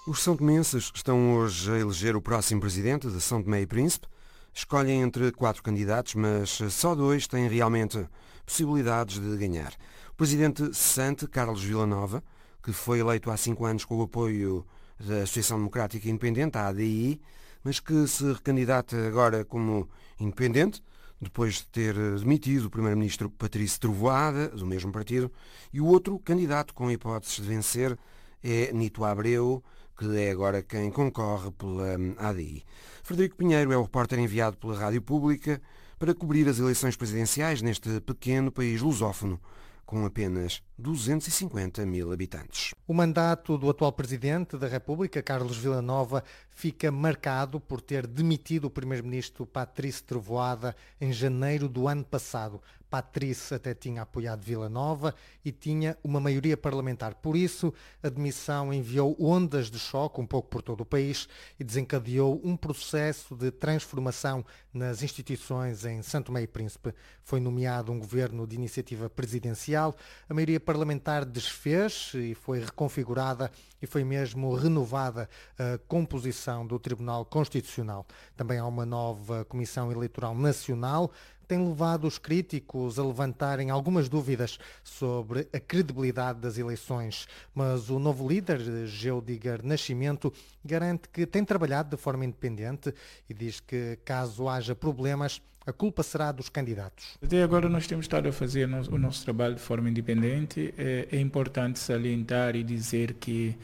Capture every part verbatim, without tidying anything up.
Os são-tomenses estão hoje a eleger o próximo presidente de São Tomé e Príncipe. Escolhem entre quatro candidatos, mas só dois têm realmente possibilidades de ganhar. O presidente cessante, Carlos Villanova, que foi eleito há cinco anos com o apoio da Associação Democrática Independente, a ADI, mas que se recandidata agora como independente, depois de ter demitido o primeiro-ministro Patrício Trovoada, do mesmo partido, e o outro candidato com hipóteses de vencer é Nito Abreu, que é agora quem concorre pela A D I. Frederico Pinheiro é o repórter enviado pela Rádio Pública para cobrir as eleições presidenciais neste pequeno país lusófono, com apenas duzentos e cinquenta mil habitantes. O mandato do atual Presidente da República, Carlos Villanova, fica marcado por ter demitido o Primeiro-Ministro Patrício Trovoada em janeiro do ano passado. Patrício até tinha apoiado Villanova e tinha uma maioria parlamentar. Por isso, a demissão enviou ondas de choque um pouco por todo o país e desencadeou um processo de transformação nas instituições em São Tomé e Príncipe. Foi nomeado um governo de iniciativa presidencial, a maioria parlamentar desfez e foi reconfigurada e foi mesmo renovada a composição do Tribunal Constitucional. Também há uma nova Comissão Eleitoral Nacional, tem levado os críticos a levantarem algumas dúvidas sobre a credibilidade das eleições. Mas o novo líder, Geudiger Nascimento, garante que tem trabalhado de forma independente e diz que, caso haja problemas, a culpa será dos candidatos. Até agora nós temos estado a fazer o nosso trabalho de forma independente. É, é importante salientar e dizer que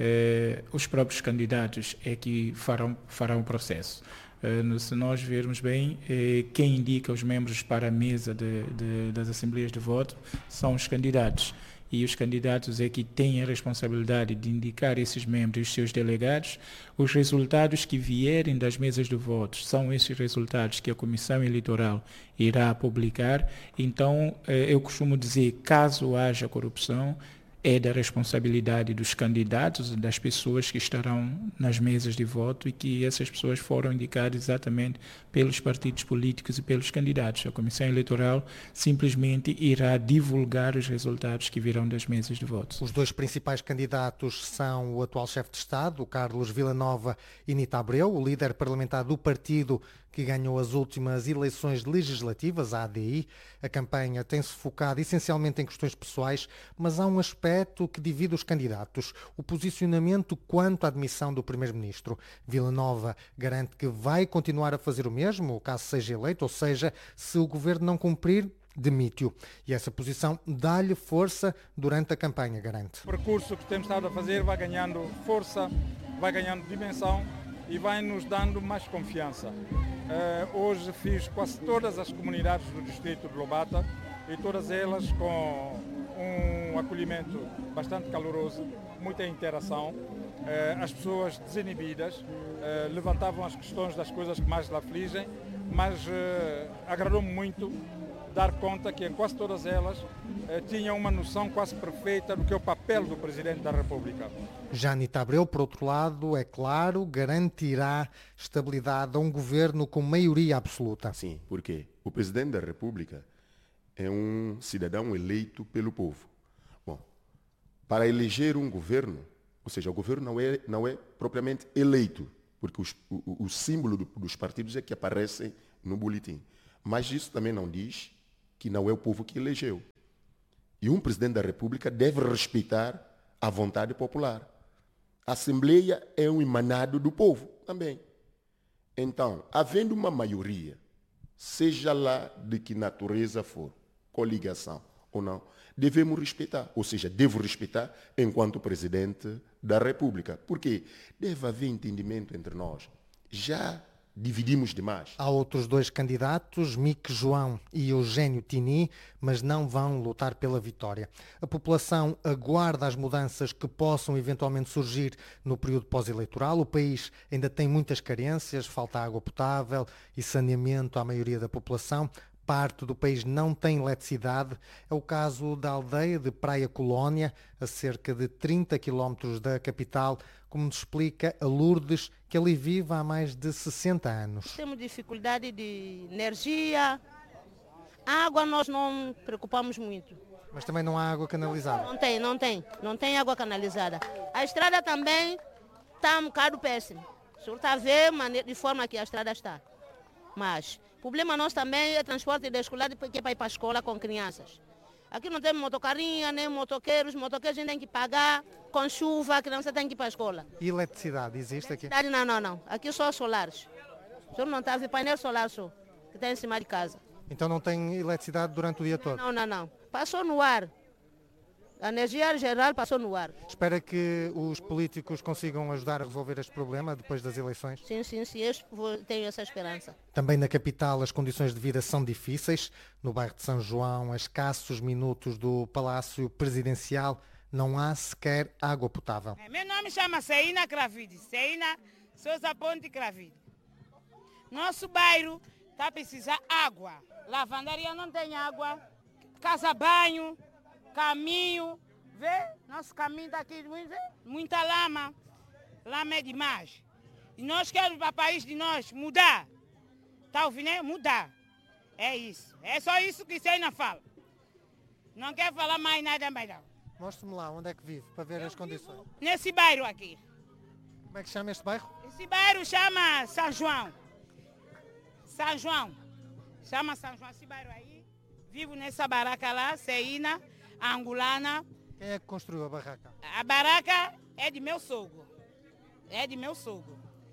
é, os próprios candidatos é que farão, farão o processo. Uh, se nós vermos bem, eh, quem indica os membros para a mesa de, de, das assembleias de voto são os candidatos. E os candidatos é que têm a responsabilidade de indicar esses membros e os seus delegados. Os resultados que vierem das mesas de votos são esses resultados que a Comissão Eleitoral irá publicar. Então, eh, eu costumo dizer, caso haja corrupção, é da responsabilidade dos candidatos, das pessoas que estarão nas mesas de voto e que essas pessoas foram indicadas exatamente pelos partidos políticos e pelos candidatos. A Comissão Eleitoral simplesmente irá divulgar os resultados que virão das mesas de voto. Os dois principais candidatos são o atual chefe de Estado, Carlos Villanova, e Nito Abreu, o líder parlamentar do partido que ganhou as últimas eleições legislativas, a A D I. A campanha tem-se focado essencialmente em questões pessoais, mas há um aspecto que divide os candidatos: o posicionamento quanto à admissão do primeiro-ministro. Villanova garante que vai continuar a fazer o mesmo, caso seja eleito, ou seja, se o governo não cumprir, demite-o. E essa posição dá-lhe força durante a campanha, garante. O percurso que temos estado a fazer vai ganhando força, vai ganhando dimensão e vai nos dando mais confiança. Uh, hoje fiz quase todas as comunidades do distrito de Lobata e todas elas com um acolhimento bastante caloroso, muita interação. Uh, as pessoas desinibidas uh, levantavam as questões das coisas que mais lhe afligem, mas uh, agradou-me muito dar conta que em quase todas elas eh, tinham uma noção quase perfeita do que é o papel do Presidente da República. Já Nito Abreu, por outro lado, é claro, garantirá estabilidade a um governo com maioria absoluta. Sim, porque o Presidente da República é um cidadão eleito pelo povo. Bom, para eleger um governo, ou seja, o governo não é, não é propriamente eleito, porque os, o, o símbolo do, dos partidos é que aparecem no boletim. Mas isso também não diz que não é o povo que elegeu. E um presidente da República deve respeitar a vontade popular. A Assembleia é um emanado do povo também. Então, havendo uma maioria, seja lá de que natureza for, coligação ou não, devemos respeitar. Ou seja, devo respeitar enquanto presidente da República. Porque deve haver entendimento entre nós. Já dividimos demais. Há outros dois candidatos, Mique João e Eugênio Tini, mas não vão lutar pela vitória. A população aguarda as mudanças que possam eventualmente surgir no período pós-eleitoral. O país ainda tem muitas carências, falta água potável e saneamento à maioria da população. Parte do país não tem eletricidade. É o caso da aldeia de Praia Colónia, a cerca de trinta quilómetros da capital, como nos explica a Lourdes, que ali vive há mais de sessenta anos. Temos dificuldade de energia, água nós não preocupamos muito. Mas também não há água canalizada? Não tem, não tem, não tem água canalizada. A estrada também está um bocado péssimo. O senhor está a ver de forma que a estrada está. Mas o problema nosso também é transporte de escolar, que é para ir para a escola com crianças. Aqui não tem motocarrinha, nem motoqueiros. Motoqueiros a gente tem que pagar com chuva, a criança tem que ir para a escola. E eletricidade existe aqui? Não, não, não. Aqui só solares. O senhor não está a ver painel solar só, que está em cima de casa. Então não tem eletricidade durante o dia todo? Não, não, não. Passou no ar. A energia geral passou no ar. Espera que os políticos consigam ajudar a resolver este problema depois das eleições? Sim, sim, sim. Eu tenho essa esperança. Também na capital as condições de vida são difíceis. No bairro de São João, a escassos minutos do Palácio Presidencial, não há sequer água potável. Meu nome chama Seina Cravide. Seina Sousa Ponte Cravide. Nosso bairro está a precisar de água. Lavandaria não tem água. Casa-banho. Caminho, vê? Nosso caminho está aqui, vê? Muita lama, lama é demais. E nós queremos para o país de nós mudar, está ouvindo? Mudar, é isso, é só isso que você ainda fala. Não quer falar mais nada mais não. Mostre-me lá onde é que vive, para ver Eu as condições. Nesse bairro aqui. Como é que chama este bairro? Esse bairro chama São João. São João, chama São João, esse bairro aí. Vivo nessa barraca lá, Seina, angolana. Quem é que construiu a barraca? A barraca é de meu sogro. É de meu sogro.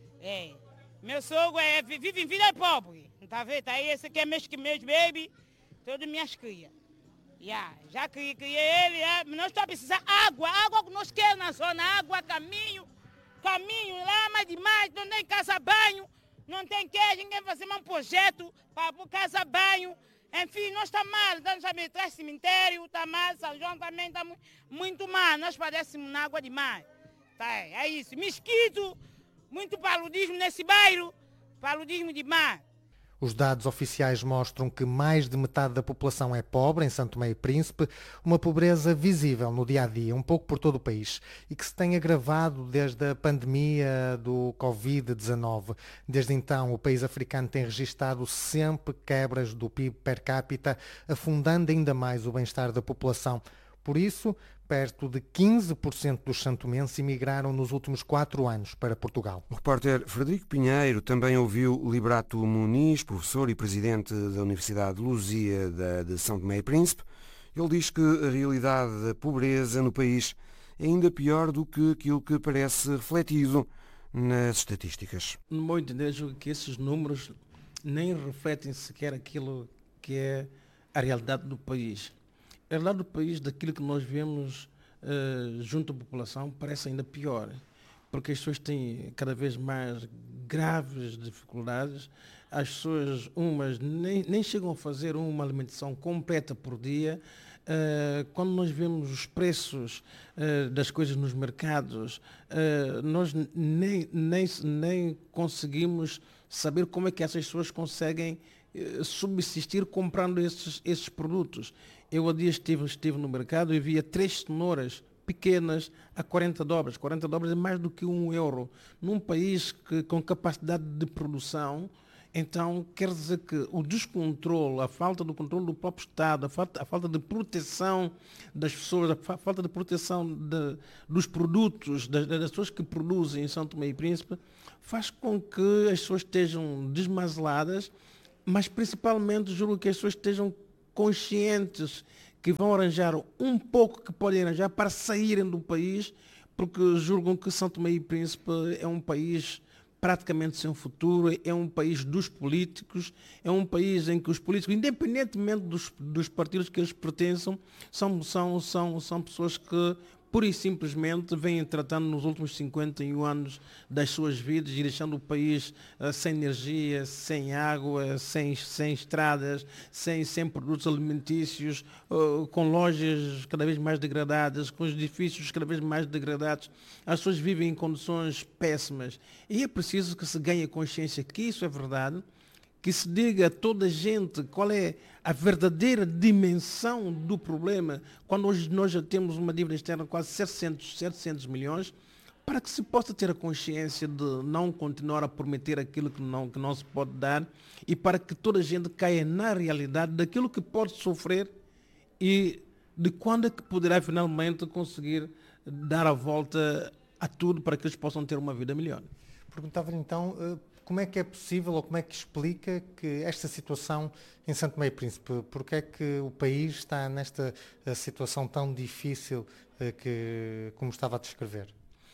É. Meu sogro é, vive em vida pobre. Tá vendo? Aí esse aqui é meus, meus baby, todas minhas crias. Yeah. Já criei, criei ele, é. Nós estamos precisando de água. Água que nós queremos na zona. Água, caminho, caminho, lama demais, não tem casa-banho, não tem que, ninguém fazer um projeto para casa-banho. Enfim, nós estamos mal, estamos atrás do cemitério, está mal, São João também está muito mal, nós padecemos na água demais. Tá, é isso, mosquito, muito paludismo nesse bairro, paludismo demais. Os dados oficiais mostram que mais de metade da população é pobre em São Tomé e Príncipe, uma pobreza visível no dia-a-dia, um pouco por todo o país, e que se tem agravado desde a pandemia do covid dezanove. Desde então, o país africano tem registado sempre quebras do P I B per capita, afundando ainda mais o bem-estar da população. Por isso, perto de quinze por cento dos santomenses emigraram nos últimos quatro anos para Portugal. O repórter Frederico Pinheiro também ouviu Liberato Muniz, professor e presidente da Universidade de Luzia de São Tomé e Príncipe. Ele diz que a realidade da pobreza no país é ainda pior do que aquilo que parece refletido nas estatísticas. No meu entender, julgo que esses números nem refletem sequer aquilo que é a realidade do país. A realidade do país, daquilo que nós vemos uh, junto à população, parece ainda pior, porque as pessoas têm cada vez mais graves dificuldades, as pessoas, umas, nem, nem chegam a fazer uma alimentação completa por dia. Uh, quando nós vemos os preços uh, das coisas nos mercados, uh, nós nem, nem, nem conseguimos saber como é que essas pessoas conseguem uh, subsistir comprando esses, esses produtos. Eu há dias estive, estive no mercado e via três cenouras pequenas a quarenta dobras. quarenta dobras é mais do que um euro. Num país que, com capacidade de produção, então quer dizer que o descontrole, a falta do controle do próprio Estado, a falta, a falta de proteção das pessoas, a fa- falta de proteção de, dos produtos, das, das pessoas que produzem em São Tomé e Príncipe, faz com que as pessoas estejam desmazeladas, mas principalmente julgo que as pessoas estejam conscientes que vão arranjar um pouco que podem arranjar para saírem do país, porque julgam que São Tomé e Príncipe é um país praticamente sem futuro, é um país dos políticos, é um país em que os políticos, independentemente dos, dos partidos que eles pertençam, são, são, são, são pessoas que pura e simplesmente vêm tratando nos últimos cinquenta e um anos das suas vidas e deixando o país uh, sem energia, sem água, sem, sem estradas, sem, sem produtos alimentícios, uh, com lojas cada vez mais degradadas, com edifícios cada vez mais degradados. As pessoas vivem em condições péssimas. E é preciso que se ganhe consciência que isso é verdade, que se diga a toda a gente qual é a verdadeira dimensão do problema, quando hoje nós já temos uma dívida externa de quase setecentos milhões, para que se possa ter a consciência de não continuar a prometer aquilo que não, que não se pode dar e para que toda a gente caia na realidade daquilo que pode sofrer e de quando é que poderá finalmente conseguir dar a volta a tudo para que eles possam ter uma vida melhor. Perguntava-lhe então como é que é possível ou como é que explica que esta situação em Santo Tomé e Príncipe, porque é que o país está nesta situação tão difícil que, como estava a descrever?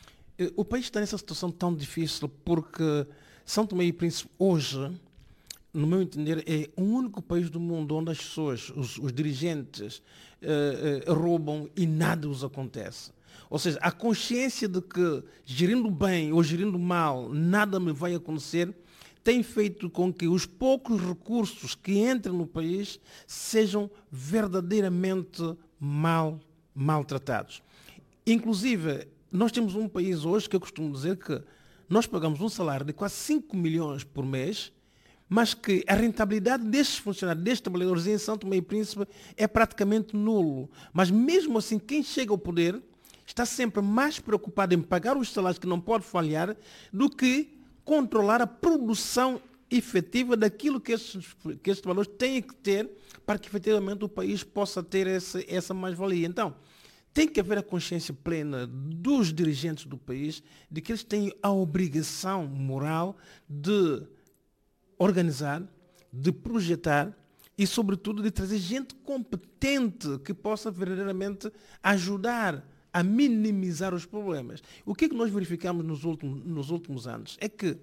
O país está nessa situação tão difícil porque São Tomé e Príncipe hoje, no meu entender, é o único país do mundo onde as pessoas, os, os dirigentes, eh, eh, roubam e nada os acontece. Ou seja, a consciência de que gerindo bem ou gerindo mal nada me vai acontecer tem feito com que os poucos recursos que entram no país sejam verdadeiramente mal maltratados. Inclusive, nós temos um país hoje que eu costumo dizer que nós pagamos um salário de quase cinco milhões por mês, mas que a rentabilidade destes funcionários, destes trabalhadores em São Tomé e Príncipe é praticamente nulo. Mas mesmo assim, quem chega ao poder está sempre mais preocupado em pagar os salários que não pode falhar do que controlar a produção efetiva daquilo que estes, que estes trabalhadores têm que ter para que efetivamente o país possa ter essa, essa mais-valia. Então, tem que haver a consciência plena dos dirigentes do país de que eles têm a obrigação moral de organizar, de projetar e, sobretudo, de trazer gente competente que possa verdadeiramente ajudar a minimizar os problemas. O que é que nós verificamos nos últimos, nos últimos anos? É que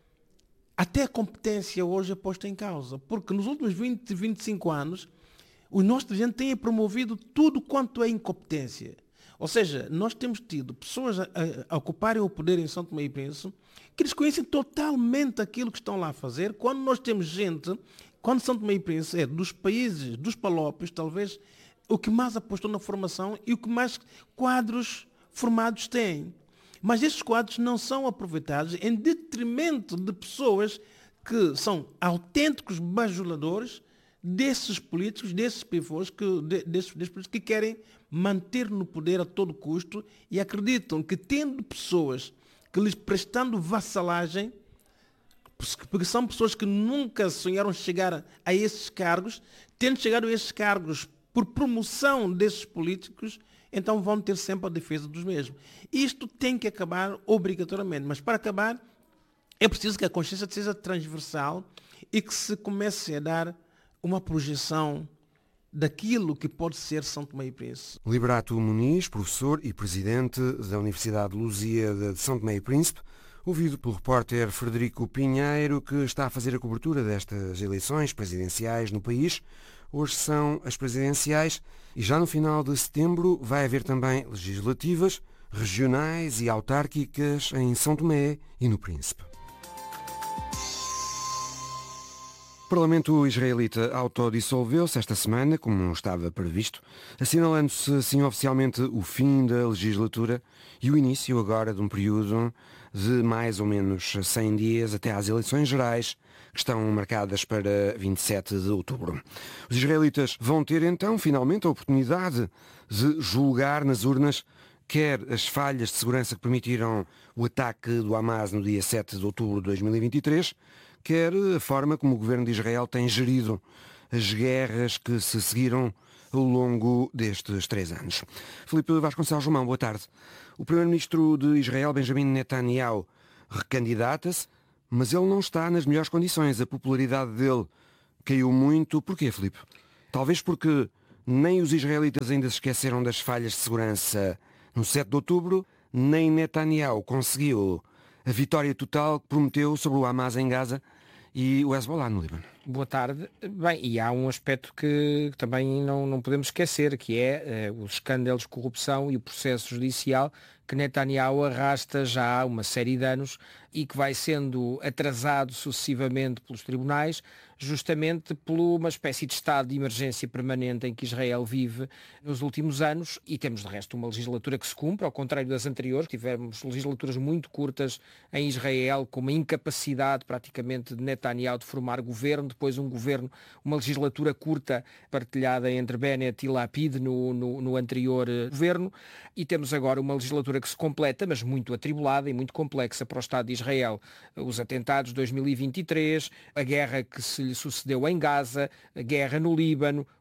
até a competência hoje é posta em causa, porque nos últimos vinte, vinte e cinco anos, os nossos dirigentes têm promovido tudo quanto é incompetência. Ou seja, nós temos tido pessoas a, a, a ocuparem o poder em São Tomé e Príncipe que desconhecem totalmente aquilo que estão lá a fazer, quando nós temos gente, quando São Tomé e Príncipe é dos países, dos palópios, talvez, o que mais apostou na formação e o que mais quadros formados tem. Mas estes quadros não são aproveitados em detrimento de pessoas que são autênticos bajuladores desses políticos, desses pivôs, que, desses, desses políticos que querem manter no poder a todo custo e acreditam que tendo pessoas que lhes prestando vassalagem, porque são pessoas que nunca sonharam chegar a esses cargos, tendo chegado a esses cargos por promoção desses políticos, então vão ter sempre a defesa dos mesmos. Isto tem que acabar obrigatoriamente, mas para acabar é preciso que a consciência seja transversal e que se comece a dar uma projeção daquilo que pode ser São Tomé e Príncipe. Liberato Muniz, professor e presidente da Universidade de Lusíada de São Tomé e Príncipe, ouvido pelo repórter Frederico Pinheiro, que está a fazer a cobertura destas eleições presidenciais no país. Hoje são as presidenciais e já no final de setembro vai haver também legislativas, regionais e autárquicas em São Tomé e no Príncipe. O Parlamento israelita autodissolveu-se esta semana, como estava previsto, assinalando-se assim oficialmente o fim da legislatura e o início agora de um período de mais ou menos cem dias até às eleições gerais, que estão marcadas para vinte e sete de outubro. Os israelitas vão ter então finalmente a oportunidade de julgar nas urnas quer as falhas de segurança que permitiram o ataque do Hamas no dia sete de outubro de dois mil e vinte e três, quer a forma como o governo de Israel tem gerido as guerras que se seguiram ao longo destes três anos. Filipe Vasconcelos Romão, boa tarde. O primeiro-ministro de Israel, Benjamin Netanyahu, recandidata-se, mas ele não está nas melhores condições. A popularidade dele caiu muito. Porquê, Filipe? Talvez porque nem os israelitas ainda se esqueceram das falhas de segurança no sete de outubro, nem Netanyahu conseguiu a vitória total que prometeu sobre o Hamas em Gaza e o Hezbollah no Líbano. Boa tarde. Bem, e há um aspecto que também não, não podemos esquecer, que é uh, os escândalos de corrupção e o processo judicial que Netanyahu arrasta já há uma série de anos e que vai sendo atrasado sucessivamente pelos tribunais, justamente por uma espécie de estado de emergência permanente em que Israel vive nos últimos anos, e temos de resto uma legislatura que se cumpre, ao contrário das anteriores. Tivemos legislaturas muito curtas em Israel, com uma incapacidade praticamente de Netanyahu de formar governo, depois um governo, uma legislatura curta partilhada entre Bennett e Lapid no, no, no anterior governo, e temos agora uma legislatura que se completa, mas muito atribulada e muito complexa para o Estado de Israel. Os atentados de dois mil e vinte e três, a guerra que se lhe sucedeu em Gaza, a guerra no Líbano,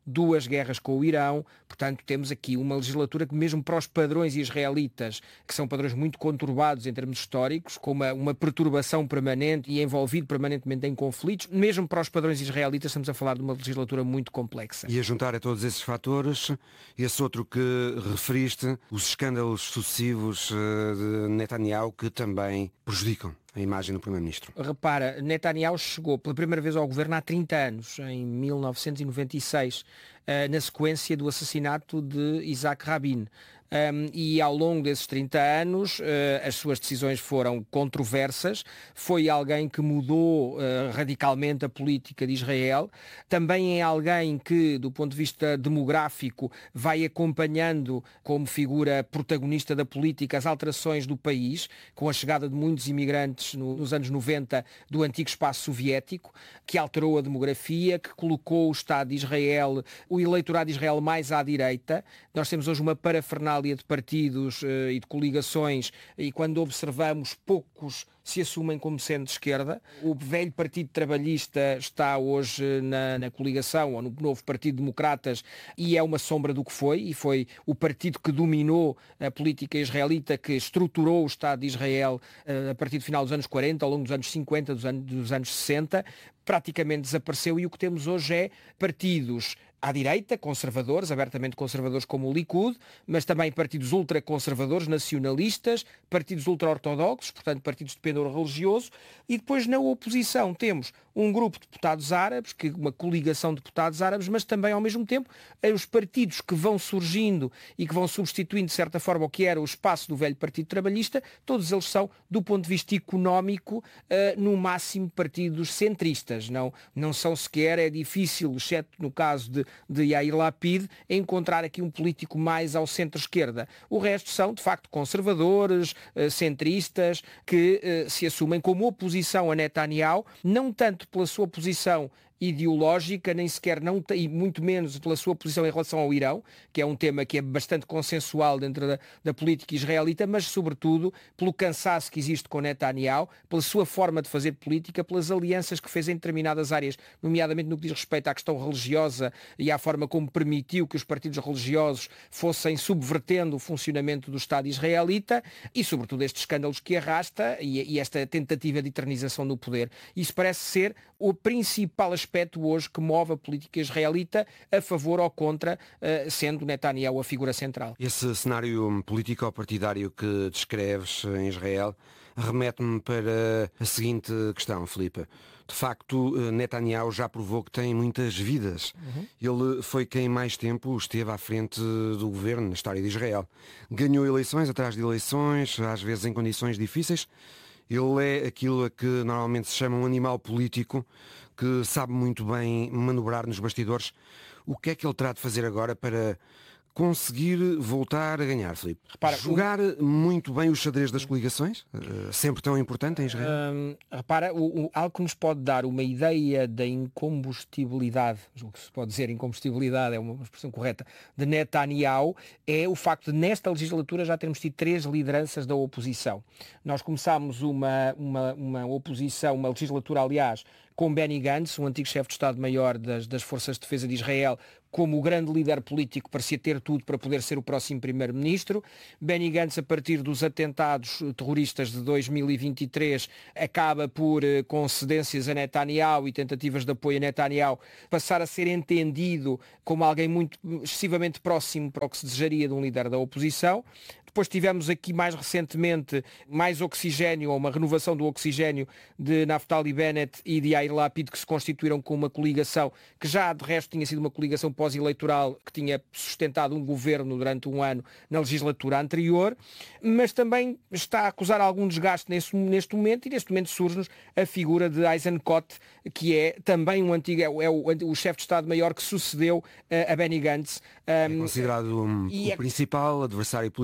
duas guerras com o Irão, portanto temos aqui uma legislatura que mesmo para os padrões israelitas, que são padrões muito conturbados em termos históricos, com uma, uma perturbação permanente e envolvido permanentemente em conflitos, mesmo para os padrões israelitas estamos a falar de uma legislatura muito complexa. E a juntar a todos esses fatores, esse outro que referiste, os escândalos sucessivos de Netanyahu que também prejudicam a imagem do Primeiro-Ministro. Repara, Netanyahu chegou pela primeira vez ao governo há trinta anos, em mil novecentos e noventa e seis, na sequência do assassinato de Isaac Rabin. Um, e ao longo desses trinta anos uh, as suas decisões foram controversas, foi alguém que mudou uh, radicalmente a política de Israel, também é alguém que do ponto de vista demográfico vai acompanhando como figura protagonista da política as alterações do país, com a chegada de muitos imigrantes no, nos anos noventa do antigo espaço soviético, que alterou a demografia, que colocou o Estado de Israel, o eleitorado de Israel mais à direita. Nós temos hoje uma parafernália de partidos uh, e de coligações, e quando observamos, poucos se assumem como centro-esquerda. O velho Partido Trabalhista está hoje na, na coligação, ou no novo Partido Democratas, e é uma sombra do que foi, e foi o partido que dominou a política israelita, que estruturou o Estado de Israel uh, a partir do final dos anos quarenta, ao longo dos anos cinquenta, dos anos, dos anos sessenta, praticamente desapareceu, e o que temos hoje é partidos à direita, conservadores, abertamente conservadores como o Likud, mas também partidos ultraconservadores, nacionalistas, partidos ultra-ortodoxos, portanto partidos de pendor religioso, e depois na oposição temos um grupo de deputados árabes, que uma coligação de deputados árabes, mas também ao mesmo tempo os partidos que vão surgindo e que vão substituindo de certa forma o que era o espaço do velho Partido Trabalhista, todos eles são, do ponto de vista económico, uh, no máximo partidos centristas, não, não são sequer, é difícil, exceto no caso de de Yair Lapid, encontrar aqui um político mais ao centro-esquerda. O resto são, de facto, conservadores, centristas, que eh, se assumem como oposição a Netanyahu, não tanto pela sua posição ideológica, nem sequer, não, e muito menos pela sua posição em relação ao Irão, que é um tema que é bastante consensual dentro da, da política israelita, mas sobretudo pelo cansaço que existe com Netanyahu, pela sua forma de fazer política, pelas alianças que fez em determinadas áreas, nomeadamente no que diz respeito à questão religiosa e à forma como permitiu que os partidos religiosos fossem subvertendo o funcionamento do Estado israelita, e sobretudo estes escândalos que arrasta e, e esta tentativa de eternização do poder. Isso parece ser o principal aspecto hoje que move a política israelita a favor ou contra, sendo Netanyahu a figura central. Esse cenário político-partidário que descreves em Israel remete-me para a seguinte questão, Filipe. De facto, Netanyahu já provou que tem muitas vidas. Uhum. Ele foi quem mais tempo esteve à frente do governo na história de Israel. Ganhou eleições atrás de eleições, às vezes em condições difíceis. Ele é aquilo a que normalmente se chama um animal político, que sabe muito bem manobrar nos bastidores. O que é que ele terá de fazer agora para conseguir voltar a ganhar, Filipe? Repara, jogar o... muito bem os xadrez das coligações? Uh, sempre tão importante em Israel? Um, repara, o, o, algo que nos pode dar uma ideia da incombustibilidade, o que se pode dizer incombustibilidade é uma expressão correta, de Netanyahu, é o facto de nesta legislatura já termos tido três lideranças da oposição. Nós começámos uma, uma, uma oposição, uma legislatura, aliás, com Benny Gantz, um antigo chefe de Estado-Maior das, das Forças de Defesa de Israel, como o grande líder político, parecia ter tudo para poder ser o próximo primeiro-ministro. Benny Gantz, a partir dos atentados terroristas de dois mil e vinte e três, acaba por, com cedências a Netanyahu e tentativas de apoio a Netanyahu, passar a ser entendido como alguém muito excessivamente próximo para o que se desejaria de um líder da oposição. Depois tivemos aqui mais recentemente mais oxigênio, ou uma renovação do oxigênio de Naftali Bennett e de Yair Lapid, que se constituíram com uma coligação que já de resto tinha sido uma coligação pós-eleitoral que tinha sustentado um governo durante um ano na legislatura anterior, mas também está a acusar algum desgaste nesse, neste momento, e neste momento surge-nos a figura de Eisenkot, que é também um antigo, é, é o, o chefe de Estado-Maior que sucedeu uh, a Benny Gantz. Um, é considerado um, o é, principal adversário político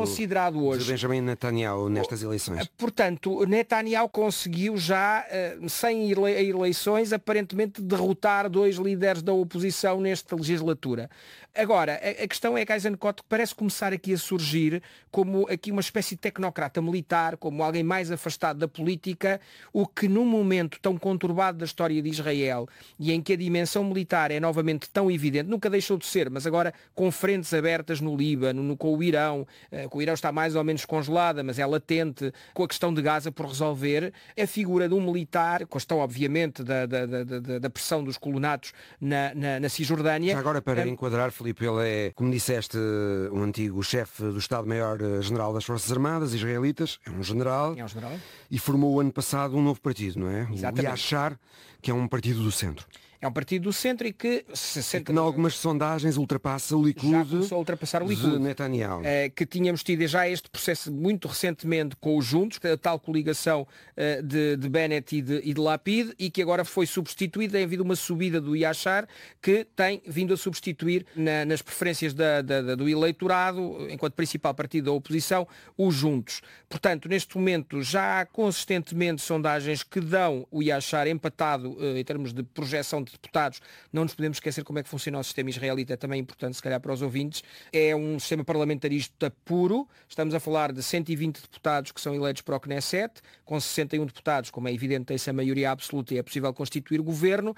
considerado hoje. de Benjamin Netanyahu nestas eleições. Portanto, Netanyahu conseguiu já, sem eleições, aparentemente derrotar dois líderes da oposição nesta legislatura. Agora, a questão é que Eisenkot parece começar aqui a surgir como aqui uma espécie de tecnocrata militar, como alguém mais afastado da política, o que num momento tão conturbado da história de Israel e em que a dimensão militar é novamente tão evidente, nunca deixou de ser, mas agora com frentes abertas no Líbano, no, com o Irão, com o Irão está mais ou menos congelada, mas é latente, com a questão de Gaza por resolver, a figura de um militar, com a questão obviamente da, da, da, da pressão dos colonatos na, na, na Cisjordânia. Já agora para é... enquadrar, Filipe, ele é, como disseste, um antigo chefe do Estado-Maior-General das Forças Armadas israelitas, é um general, é um general, e formou o ano passado um novo partido, não é? Exatamente. O Yashar, que é um partido do centro. É um partido do centro e que se senta... Em algumas sondagens ultrapassa o Likud, já começou a ultrapassar o Likud de Netanyahu. É, que tínhamos tido já este processo muito recentemente com os Juntos, a tal coligação uh, de, de Bennett e de, e de Lapid, e que agora foi substituída, tem havido uma subida do Yashar, que tem vindo a substituir na, nas preferências da, da, da, do eleitorado, enquanto principal partido da oposição, os Juntos. Portanto, neste momento já há consistentemente sondagens que dão o Yashar empatado uh, em termos de projeção de deputados. Não nos podemos esquecer como é que funciona o sistema israelita, é também importante se calhar para os ouvintes. É um sistema parlamentarista puro, estamos a falar de cento e vinte deputados que são eleitos para o Knesset, com sessenta e um deputados, como é evidente, tem-se a maioria absoluta e é possível constituir governo,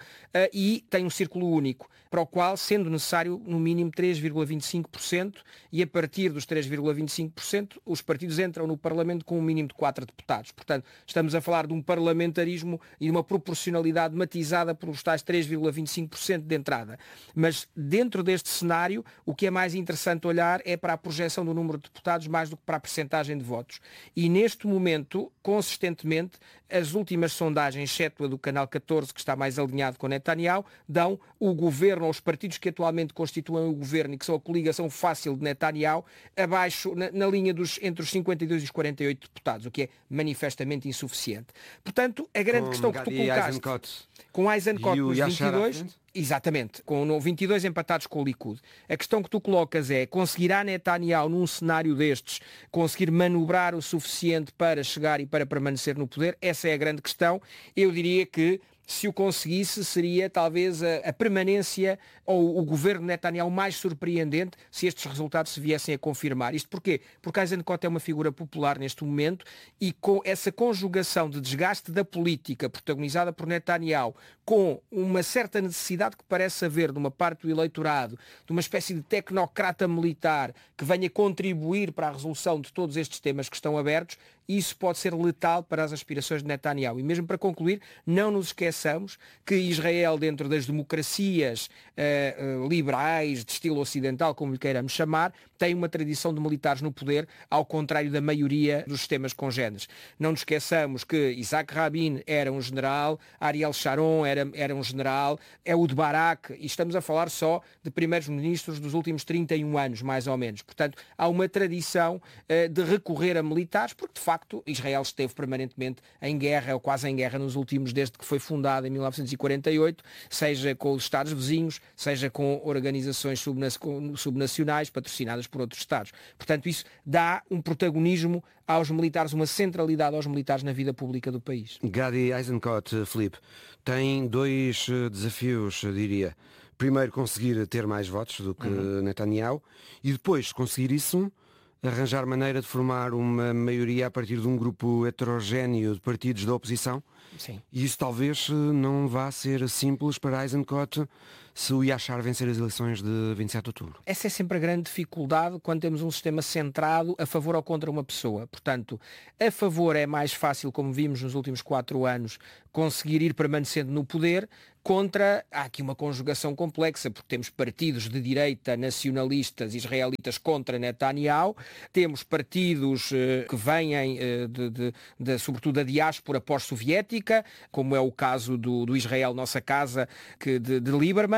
e tem um círculo único, para o qual, sendo necessário no mínimo três vírgula vinte e cinco por cento, e a partir dos três vírgula vinte e cinco por cento os partidos entram no Parlamento com um mínimo de quatro deputados. Portanto, estamos a falar de um parlamentarismo e de uma proporcionalidade matizada por os tais três vírgula vinte e cinco por cento de entrada. Mas dentro deste cenário, o que é mais interessante olhar é para a projeção do número de deputados mais do que para a percentagem de votos. E neste momento, consistentemente, as últimas sondagens, exceto a do Canal catorze, que está mais alinhado com Netanyahu, dão o governo, aos partidos que atualmente constituem o governo e que são a coligação fácil de Netanyahu, abaixo, na, na linha dos entre os cinquenta e dois e os quarenta e oito deputados, o que é manifestamente insuficiente. Portanto, a grande com questão que tu colocaste... Eisenkot. Com Eisenkot nos vinte e dois, exatamente, com vinte e dois empatados com o Likud. A questão que tu colocas é, conseguirá Netanyahu num cenário destes conseguir manobrar o suficiente para chegar e para permanecer no poder? Essa é a grande questão. Eu diria que se o conseguisse, seria talvez a, a permanência ou o governo de Netanyahu mais surpreendente se estes resultados se viessem a confirmar. Isto porquê? Porque Eisenkot é uma figura popular neste momento e com essa conjugação de desgaste da política protagonizada por Netanyahu com uma certa necessidade que parece haver de uma parte do eleitorado, de uma espécie de tecnocrata militar que venha contribuir para a resolução de todos estes temas que estão abertos, isso pode ser letal para as aspirações de Netanyahu. E mesmo para concluir, não nos esqueçamos que Israel, dentro das democracias uh, uh, liberais, de estilo ocidental, como lhe queiramos chamar, tem uma tradição de militares no poder, ao contrário da maioria dos sistemas congêneres. Não nos esqueçamos que Isaac Rabin era um general, Ariel Sharon era, era um general, Ehud Barak, e estamos a falar só de primeiros ministros dos últimos trinta e um anos, mais ou menos. Portanto, há uma tradição uh, de recorrer a militares, porque de facto Israel esteve permanentemente em guerra, ou quase em guerra nos últimos, desde que foi fundada em mil novecentos e quarenta e oito, seja com os Estados vizinhos, seja com organizações subnacionais patrocinadas por outros Estados. Portanto, isso dá um protagonismo aos militares, uma centralidade aos militares na vida pública do país. Gadi Eisenkot, Filipe, tem dois desafios, diria. Primeiro, conseguir ter mais votos do que uhum. Netanyahu, e depois conseguir isso, arranjar maneira de formar uma maioria a partir de um grupo heterogéneo de partidos da oposição. Sim. E isso talvez não vá ser simples para Eisenkot se o Yashar vencer as eleições de vinte e sete de outubro. Essa é sempre a grande dificuldade quando temos um sistema centrado a favor ou contra uma pessoa. Portanto, a favor é mais fácil, como vimos nos últimos quatro anos, conseguir ir permanecendo no poder. Contra, há aqui uma conjugação complexa, porque temos partidos de direita nacionalistas israelitas contra Netanyahu, temos partidos eh, que vêm, eh, de, de, de, sobretudo, da diáspora pós-soviética, como é o caso do, do Israel Nossa Casa, que, de, de Lieberman,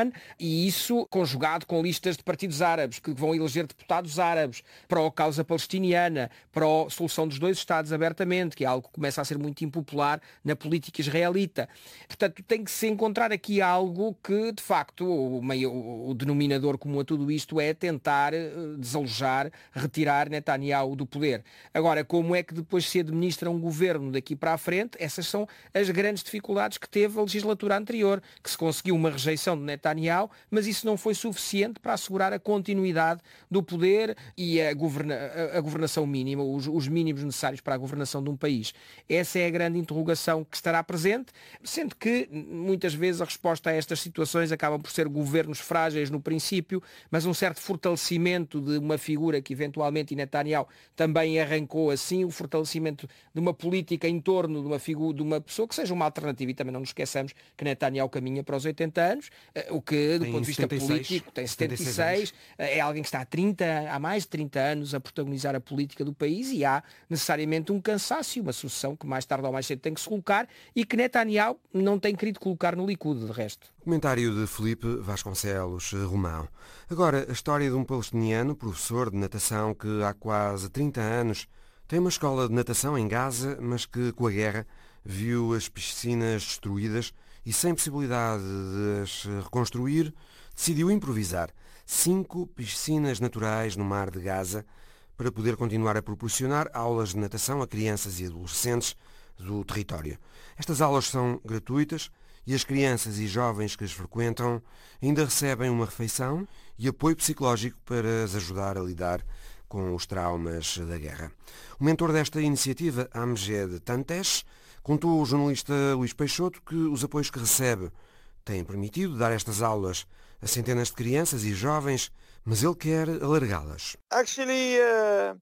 Erdogan, e isso conjugado com listas de partidos árabes que vão eleger deputados árabes para a causa palestiniana, para a solução dos dois Estados abertamente, que é algo que começa a ser muito impopular na política israelita. Portanto, tem que se encontrar aqui algo que, de facto, o, meio, o denominador comum a tudo isto é tentar desalojar, retirar Netanyahu do poder. Agora, como é que depois se administra um governo daqui para a frente? Essas são as grandes dificuldades que teve a legislatura anterior, que se conseguiu uma rejeição de Netanyahu, mas isso não foi suficiente para assegurar a continuidade do poder e a, governa a governação mínima, os, os mínimos necessários para a governação de um país. Essa é a grande interrogação que estará presente, sendo que muitas vezes a resposta a estas situações acabam por ser governos frágeis no princípio, mas um certo fortalecimento de uma figura que eventualmente Netanyahu também arrancou assim, o fortalecimento de uma política em torno de uma figura, de uma pessoa que seja uma alternativa, e também não nos esqueçamos que Netanyahu caminha para os oitenta anos, o que do tem ponto de vista político tem setenta e seis, é alguém que está há, trinta, há mais de trinta anos a protagonizar a política do país, e há necessariamente um cansaço, uma sucessão que mais tarde ou mais cedo tem que se colocar e que Netanyahu não tem querido colocar no Likud, de resto. Comentário de Felipe Vasconcelos Romão. Agora, a história de um palestiniano, professor de natação, que há quase trinta anos tem uma escola de natação em Gaza, mas que com a guerra viu as piscinas destruídas e sem possibilidade de as reconstruir, decidiu improvisar cinco piscinas naturais no mar de Gaza para poder continuar a proporcionar aulas de natação a crianças e adolescentes do território. Estas aulas são gratuitas e as crianças e jovens que as frequentam ainda recebem uma refeição e apoio psicológico para as ajudar a lidar com os traumas da guerra. O mentor desta iniciativa, Amjed Tantesh, contou ao jornalista Luís Peixoto que os apoios que recebe têm permitido dar estas aulas a centenas de crianças e jovens, mas ele quer alargá-las. Actually, uh,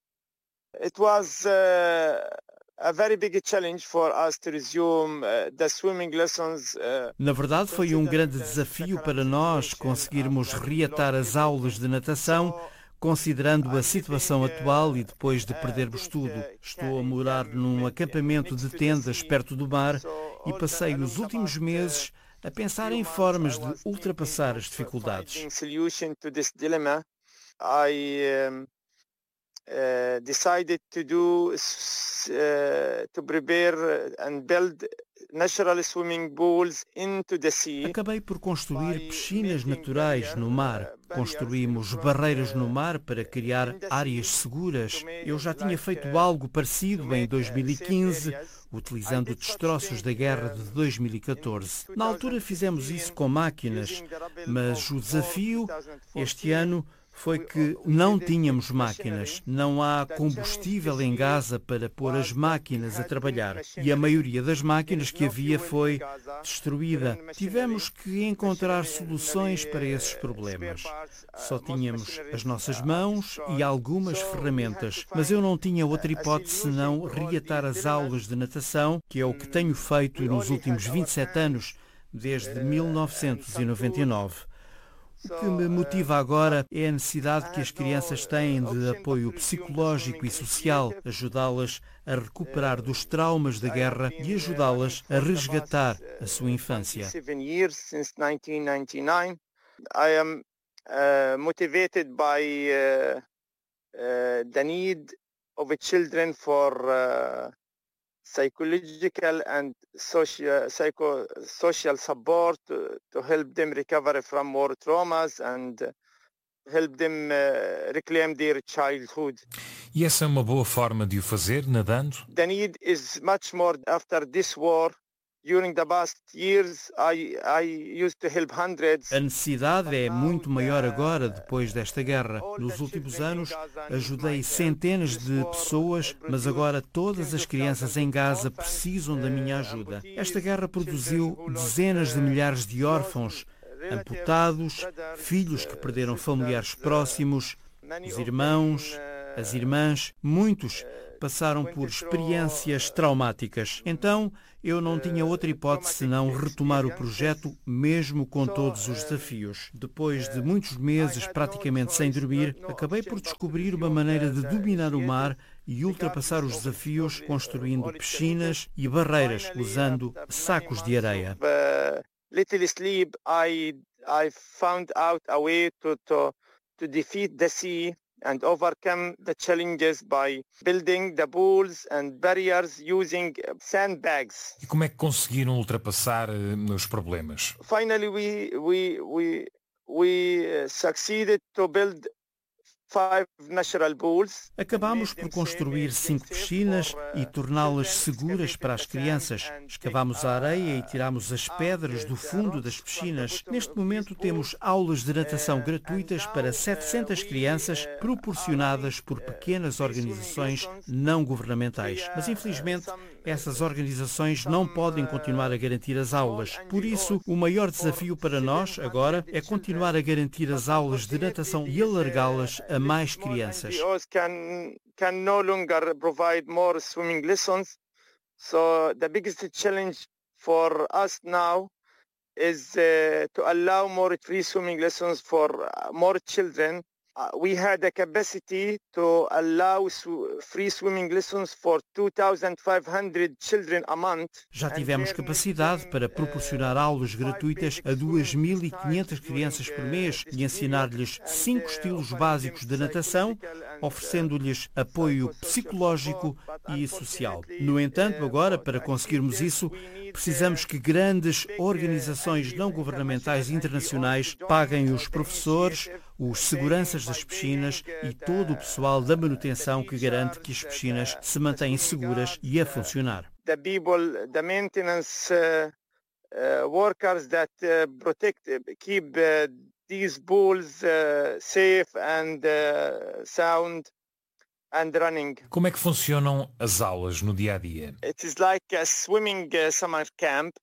it was uh, a very big challenge for us to resume uh, the swimming lessons. Uh, Na verdade, foi um grande desafio para nós conseguirmos reatar as aulas de natação, considerando a situação atual e depois de perdermos tudo. Estou a morar num acampamento de tendas perto do mar e passei os últimos meses a pensar em formas de ultrapassar as dificuldades. Uh, decided to do uh, to prepare and build natural swimming pools into the sea. Acabei por construir piscinas naturais no mar. Construímos barreiras no mar para criar áreas seguras. Eu já tinha feito algo parecido em dois mil e quinze, utilizando destroços da guerra de dois mil e catorze. Na altura fizemos isso com máquinas, mas o desafio este ano foi que não tínhamos máquinas. Não há combustível em Gaza para pôr as máquinas a trabalhar. E a maioria das máquinas que havia foi destruída. Tivemos que encontrar soluções para esses problemas. Só tínhamos as nossas mãos e algumas ferramentas. Mas eu não tinha outra hipótese senão reatar as aulas de natação, que é o que tenho feito nos últimos vinte e sete anos, desde mil novecentos e noventa e nove. O que me motiva agora é a necessidade que as crianças têm de apoio psicológico e social, ajudá-las a recuperar dos traumas da guerra e ajudá-las a resgatar a sua infância. I am uh, motivated by uh, uh, the need of children for uh, psychological and social, psycho, social support to, to help them recover from more traumas and help them uh, reclaim their childhood. E essa é uma boa forma de o fazer, nadando? The need is much more after this war. During the past years, I, I used to help hundreds. A necessidade é muito maior agora, depois desta guerra. Nos últimos anos, ajudei centenas de pessoas, mas agora todas as crianças em Gaza precisam da minha ajuda. Esta guerra produziu dezenas de milhares de órfãos, amputados, filhos que perderam familiares próximos, os irmãos, as irmãs, muitos passaram por experiências traumáticas. Então, eu não tinha outra hipótese senão retomar o projeto, mesmo com todos os desafios. Depois de muitos meses praticamente sem dormir, acabei por descobrir uma maneira de dominar o mar e ultrapassar os desafios construindo piscinas e barreiras, usando sacos de areia. Little sleep, I I found out a way to, to, to defeat the sea and overcome the challenges by building the pools and barriers using sandbags. E como é que conseguiram ultrapassar uh, os problemas? Finally, we we we we succeeded to build five natural pools. Acabámos por construir cinco piscinas e torná-las seguras para as crianças. Escavámos a areia e tirámos as pedras do fundo das piscinas. Neste momento temos aulas de natação gratuitas para setecentas crianças, proporcionadas por pequenas organizações não governamentais. Mas infelizmente essas organizações não podem continuar a garantir as aulas. Por isso, o maior desafio para nós agora é continuar a garantir as aulas de natação e alargá-las a mais crianças. Can, can no longer provide more swimming lessons. So the biggest challenge for us now is uh, to allow more free swimming lessons for more children. Uh, we had a capacity to allow free swimming lessons for two thousand five hundred children a month. Já tivemos capacidade para proporcionar aulas gratuitas a duas mil e quinhentas crianças por mês e ensinar-lhes cinco estilos básicos de natação, oferecendo-lhes apoio psicológico e social. No entanto, agora, para conseguirmos isso, precisamos que grandes organizações não governamentais internacionais paguem os professores, os seguranças das piscinas e todo o pessoal da manutenção que garante que as piscinas se mantêm seguras e a funcionar. The people, the maintenance uh, uh, workers that uh, protect, keep uh, these pools uh, safe and uh, sound and running. Como é que funcionam as aulas no dia a dia? It is like a swimming uh, summer camp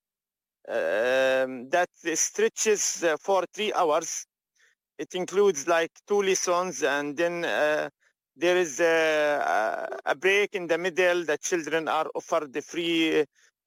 uh, that stretches uh, for three hours. It includes like two lessons and then uh, there is a, a break in the middle. The children are offered the free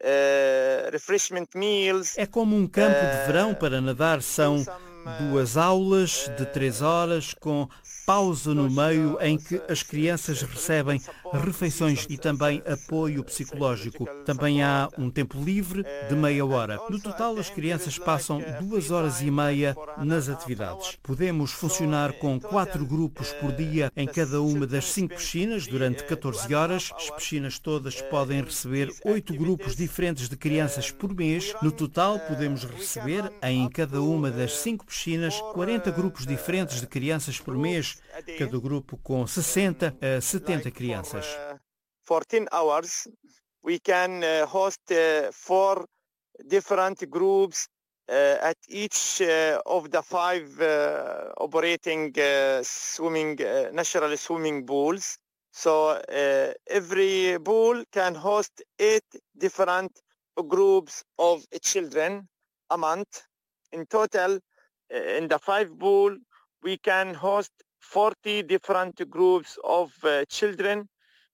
uh, refreshment meals. É como um campo de verão para nadar. São duas aulas de três horas com pausa no meio em que as crianças recebem refeições e também apoio psicológico. Também há um tempo livre de meia hora. No total, as crianças passam duas horas e meia nas atividades. Podemos funcionar com quatro grupos por dia em cada uma das cinco piscinas durante catorze horas. As piscinas todas podem receber oito grupos diferentes de crianças por mês. No total, podemos receber em cada uma das cinco piscinas quarenta grupos diferentes de crianças por mês, cada grupo com sessenta a setenta crianças. fourteen hours, we can uh, host uh, four different groups uh, at each uh, of the five uh, operating uh, swimming uh, natural swimming pools. So uh, every pool can host eight different groups of children a month. In total, uh, in the five pool, we can host forty different groups of uh, children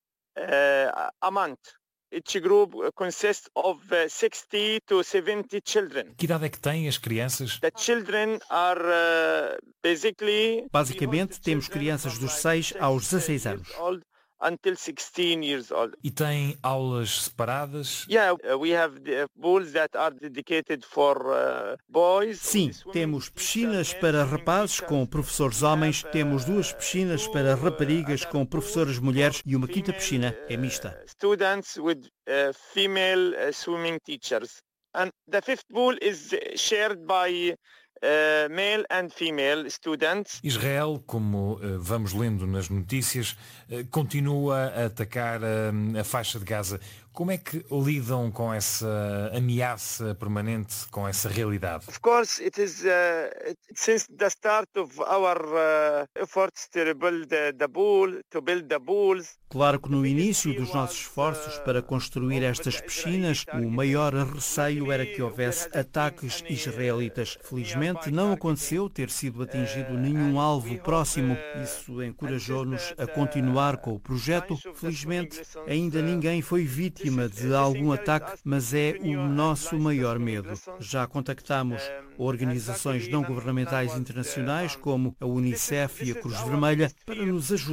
uh, a month. Each group consists of uh, sixty to seventy children. Que idade é que têm as crianças? The children are uh, basically Basicamente, temos crianças dos seis aos dezasseis anos. Until sixteen years old. E têm aulas separadas? Yeah, we have the pools that are dedicated for uh, boys. Sim, temos piscinas para rapazes com professores homens, temos duas piscinas para raparigas com professoras mulheres e uma quinta piscina é mista. Students with uh, female uh, swimming teachers. And the fifth pool is shared by Uh, male and female students. Israel, como uh, vamos lendo nas notícias, uh, continua a atacar uh, a faixa de Gaza. Como é que lidam com essa ameaça permanente, com essa realidade? Of course, it is uh, since the start of our uh, efforts to build the, the pool, to build the pools. Claro que no início dos nossos esforços para construir estas piscinas, o maior receio era que houvesse ataques israelitas. Felizmente não aconteceu ter sido atingido nenhum alvo próximo. Isso encorajou-nos a continuar com o projeto. Felizmente ainda ninguém foi vítima de algum ataque, mas é o nosso maior medo. Já contactamos organizações não governamentais internacionais como a Unicef e a Cruz Vermelha para nos ajudar